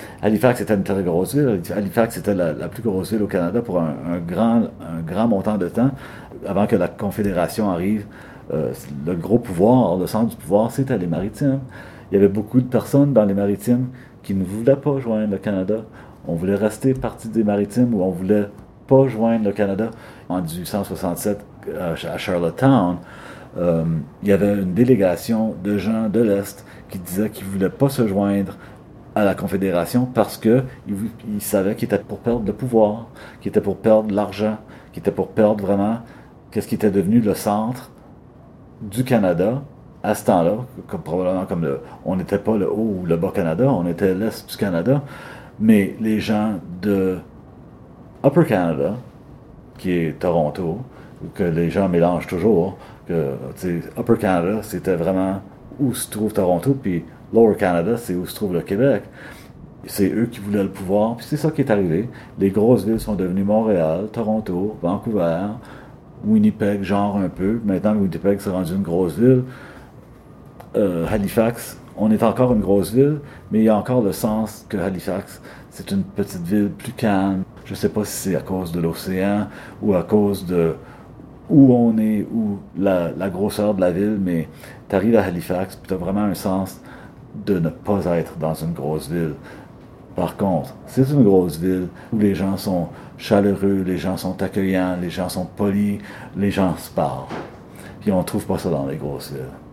Halifax était une très grosse ville. Halifax était la plus grosse ville au Canada pour un grand montant de temps. Avant que la Confédération arrive, le gros pouvoir, le centre du pouvoir, c'était les Maritimes. Il y avait beaucoup de personnes dans les Maritimes qui ne voulaient pas joindre le Canada. On voulait rester partie des Maritimes ou on voulait pas joindre le Canada. En 1867, à Charlottetown, il y avait une délégation de gens de l'Est qui disaient qu'ils ne voulaient pas se joindre à la Confédération parce qu'ils savaient qu'ils étaient pour perdre le pouvoir, qu'ils étaient pour perdre l'argent, qu'ils étaient pour perdre vraiment qu'est-ce qui était devenu le centre du Canada à ce temps-là, probablement comme on n'était pas le haut ou le bas Canada, on était l'Est du Canada, mais les gens de Upper Canada, qui est Toronto, que les gens mélangent toujours, que Upper Canada, c'était vraiment où se trouve Toronto, puis Lower Canada, c'est où se trouve le Québec. C'est eux qui voulaient le pouvoir, puis c'est ça qui est arrivé. Les grosses villes sont devenues Montréal, Toronto, Vancouver, Winnipeg, genre un peu. Maintenant, Winnipeg s'est rendu une grosse ville. Halifax, on est encore une grosse ville, mais il y a encore le sens que Halifax, c'est une petite ville plus calme. Je ne sais pas si c'est à cause de l'océan ou à cause de où on est, ou la grosseur de la ville, mais tu arrives à Halifax, puis tu as vraiment un sens de ne pas être dans une grosse ville. Par contre, c'est une grosse ville où les gens sont chaleureux, les gens sont accueillants, les gens sont polis, les gens se parlent. Puis on ne trouve pas ça dans les grosses villes.